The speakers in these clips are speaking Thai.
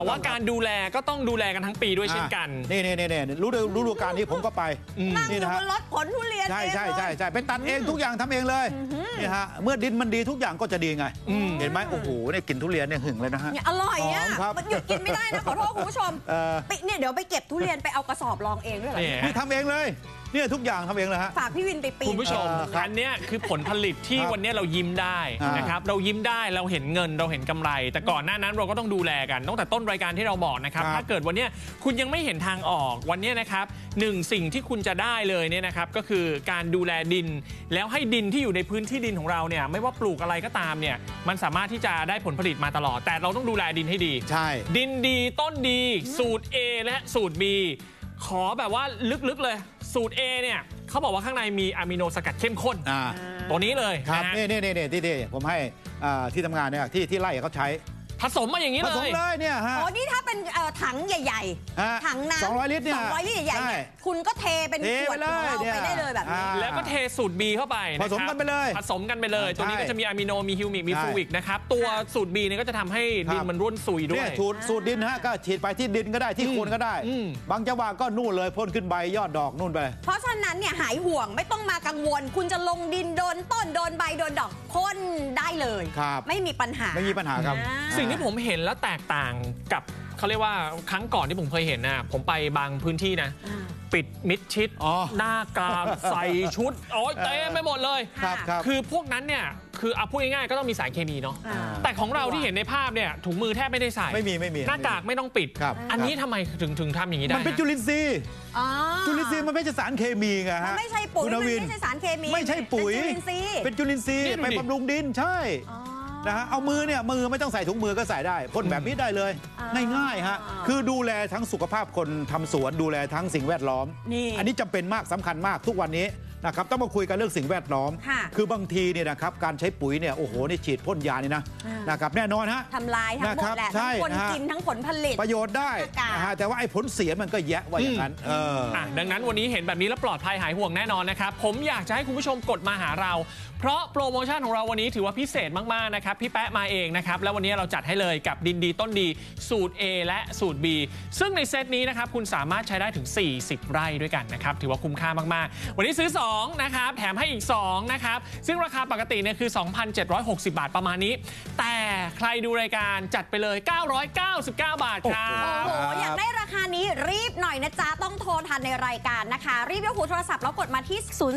ว่าการดูแลก็ต้องดูแลกันทั้งปีด้วยเช่นกันนี่ฤดูกาลนี้ผมก็ไปนี่นะฮะรถผลทุเรียนใช่เป็นตัดเองทุกอย่างทำเองเลยนี่ฮะเมื่อดินมันดีทุกอย่างก็จะดีไงเห็นไหมโอ้โหเนี่ยกินทุเรียนเนี่ยหึงเลยนะฮะอร่อยอ่ะมันหยุดกินไม่ได้นะขอโทษคุณผู้ชมเนี่ยเดี๋ยวไปเก็บทุเรียนไปเอากระสอบรองเองด้วยเหรอนี่ทำเองเลยเนี่ยทุกอย่างทำเองเลยฮะฝากพี่วินไปปีนคุณผู้ชมอันนี้คือผลผลิตที่วันนี้เรายิ้มได้นะครับเรายิ้มได้เราเห็นเงินเราเห็นกำไรแต่ก่อนหน้านั้นเราก็ต้องดูแลกันตั้งแต่ต้นรายการที่เราบอกนะครับถ้าเกิดวันนี้คุณยังไม่เห็นทางออกวันนี้นะครับสิ่งที่คุณจะได้เลยเนี่ยนะครับก็คือการดูแลดินแล้วให้ดินที่อยู่ในพื้นที่ดินของเราเนี่ยไม่ว่าปลูกอะไรก็ตามเนี่ยมันสามารถที่จะได้ผลผลิตมาตลอดแต่เราต้องดูแลดินให้ดีใช่ดินดีต้นดีสูตร A และสูตร B ขอแบบว่าลึกๆเลยสูตร A เนี่ยเขาบอกว่าข้างในมีอะมิโนสกัดเข้มข้นตัวนี้เลยครับนี่ที่ผมให้ที่ทำงานเนี่ยที่ไล่เขาใช้ผสมมาอย่างนี้เลยผสมเลยเนี่ยฮะอ๋อนี่ถ้าเป็นถังใหญ่ๆถังน้ำ 200 ลิตรเนี่ย 200 ลิตรใหญ่ๆคุณก็เทเป็นขวดของเราไปได้เลยแบบนี้แล้วก็เทสูตร B เข้าไปผสมกันไปเลยตัวนี้ก็จะมีอะมิโนมีฮิวมิกมีฟูวิกนะครับตัวสูตร B เนี่ยก็จะทำให้ดินมันร่วนซุยด้วยสูตรดินฮะก็ฉีดไปที่ดินก็ได้ที่โคนก็ได้บางจังหวะก็นู่นเลยพ่นขึ้นใบยอดดอกนู่นไปเพราะฉะนั้นเนี่ยหายห่วงไม่ต้องมากังวลคุณจะลงดินโดนต้นโดนใบโดนดอกพ่นได้เลยไม่มีปัญหาครับสิ่งที่ผมเห็นแล้วแตกต่างกับเขาเรียกว่าครั้งก่อนที่ผมเคยเห็นนะผมไปบางพื้นที่นะปิดมิดชิดหน้ากากใส่ชุดเต็มไปหมดเลยคือพวกนั้นเนี่ยคือเอาพูดง่ายๆก็ต้องมีสารเคมีเนาะแต่ของเราที่เห็นในภาพเนี่ยถุงมือแทบไม่ได้ใส่ไม่มีหน้ากากไม่ต้องปิดอันนี้ทำไมถึงทำอย่างนี้ได้มันเป็นจุลินทรีย์มันไม่ใช่สารเคมีไงฮะไม่ใช่ปุ๋ยไม่ใช่สารเคมีไม่ใช่ปุ๋ยเป็นจุลินทรีย์ไปบำรุงดินใช่นะฮะเอามือไม่ต้องใส่ถุงมือก็ใส่ได้พ่นแบบนี้ได้เลยง่ายๆฮะคือดูแลทั้งสุขภาพคนทำสวนดูแลทั้งสิ่งแวดล้อมอันนี้จำเป็นมากสำคัญมากทุกวันนี้นะครับต้องมาคุยกันเรื่องสิ่งแวดล้อมคือบางทีเนี่ยนะครับการใช้ปุ๋ยเนี่ยโอ้โหนี่ฉีดพ่นยานี่นะครับแน่นอนฮะทำลายทั้งหมดแหละทั้งคนกินทั้งผลผลิตประโยชน์ได้แต่ว่าไอ้ผลเสียมันก็แยะไว้อย่างนั้นดังนั้นวันนี้เห็นแบบนี้แล้วปลอดภัยหายห่วงแน่นอนนะครับผมอยากจะให้คุณผู้ชมกดมาหาเราเพราะโปรโมชั่นของเราวันนี้ถือว่าพิเศษมากๆนะครับพี่แป๊ะมาเองนะครับแล้ววันนี้เราจัดให้เลยกับดินดีต้นดีสูตร A และสูตร B ซึ่งในเซตนี้นะครับคุณสามารถใช้ได้ถึง40 ไร่ด้วยกันนะครับถือว่าคุ้มค่ามากๆวันนี้ซื้อ2นะครับแถมให้อีก2นะครับซึ่งราคาปกติเนี่ยคือ 2,760 บาทประมาณนี้แต่ใครดูรายการจัดไปเลย999 บาทครับโอ้โหอยากได้ราคานี้รีบหน่อยนะจ๊ะต้องโทรทันในรายการนะคะรีบยกหูโทรศัพท์แล้วกดมาที่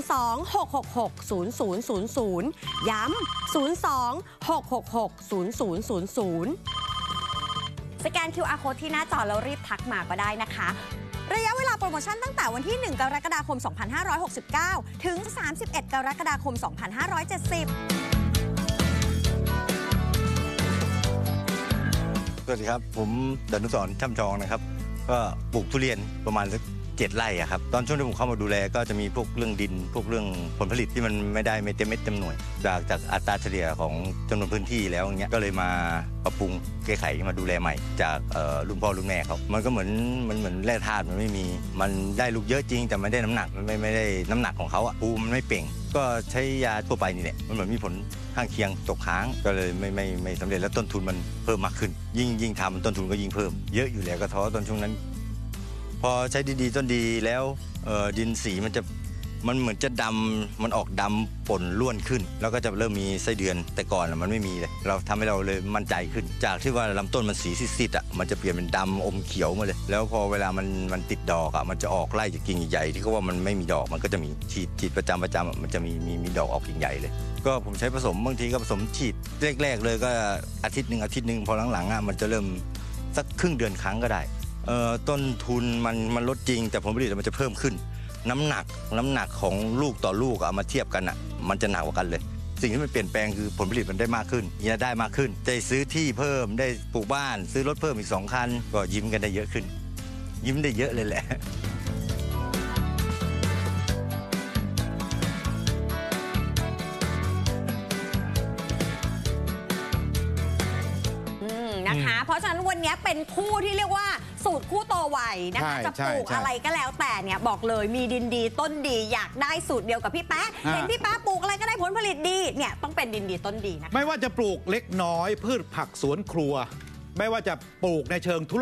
02-666-0000ย้ำ02-666-0000สแกน QR Code ที่หน้าจอแล้วรีบทักมาก็ได้นะคะระยะเวลาโปรโมชั่นตั้งแต่วันที่1 กรกฎาคม 2569 ถึง 31 กรกฎาคม 2570 สวัสดีครับผมดนุสรณ์ช่ำชองนะครับก็ปลูกทุเรียนประมาณสัก7 ไร่ครับตอนช่วงที่ผมเข้ามาดูแลก็จะมีพวกเรื่องดินพวกเรื่องผลผลิตที่มันไม่ได้เต็มเม็ดเต็มหน่วยจากอัตราเฉลี่ยของจำนวนพื้นที่แล้วอย่างเงี้ยก็เลยมาปรับปรุงแก้ไขมาดูแลใหม่จากรุ่นพ่อรุ่นแม่เขามันก็เหมือนแร่ธาตุมันไม่มีมันได้ลูกเยอะจริงแต่ไม่ได้น้ำหนักมันไม่ได้น้ำหนักของเขาอ่ะภูมิมันไม่เป่งก็ใช้ยาทั่วไปนี่แหละมันเหมือนมีผลข้างเคียงตกค้างก็เลยไม่สำเร็จแล้วต้นทุนมันเพิ่มมากขึ้นยิ่งทำต้นทุนก็ยิ่งเพิ่มเยอะอยู่แล้วก็ท้อตอนช่วงนั้นพอใช้ดีต้นดีแล้วดินสีมันเหมือนจะดำมันออกดำป่นล้วนขึ้นแล้วก็จะเริ่มมีไส้เดือนแต่ก่อนมันไม่มีเลยเราทำให้เราเลยมั่นใจขึ้นจากที่ว่าลำต้นมันสีซีดๆอ่ะมันจะเปลี่ยนเป็นดำอมเขียวมาเลยแล้วพอเวลามันติดดอกอ่ะมันจะออกไล่จากกิ่งใหญ่ที่เขาว่ามันไม่มีดอกมันก็จะมีฉีดประจำมันจะมีดอกออกกิ่งใหญ่เลยก็ผมใช้ผสมบางทีก็ผสมฉีดแรกๆเลยก็อาทิตย์หนึ่งพอหลังๆอ่ะมันจะเริ่มสักครึ่งเดือนครั้งก็ได้ต้นทุนมันลดจริงแต่ผลผลิตมันจะเพิ่มขึ้นน้ำหนักของลูกต่อลูกเอามาเทียบกันอ่ะมันจะหนักกว่ากันเลยสิ่งที่มันเปลี่ยนแปลงคือผลผลิตมันได้มากขึ้นได้มากขึ้นได้ซื้อที่เพิ่มได้ปลูกบ้านซื้อรถเพิ่มอีก2 คันก็ยิ้มกันได้เยอะขึ้นยิ้มได้เยอะเลยแหละนะคะเพราะฉะนั้นวันนี้เป็นคู่ที่เรียกว่าสูตรคู่โตไวนะคะจะปลูกอะไรก็แล้วแต่เนี่ยบอกเลยมีดินดีต้นดีอยากได้สูตรเดียวกับพี่แป๊ะเห็นพี่แป๊ะปลูกอะไรก็ได้ผลผลิตดีเนี่ยต้องเป็นดินดีต้นดีนะไม่ว่าจะปลูกเล็กน้อยพืชผักสวนครัวไม่ว่าจะปลูกในเชิงธุร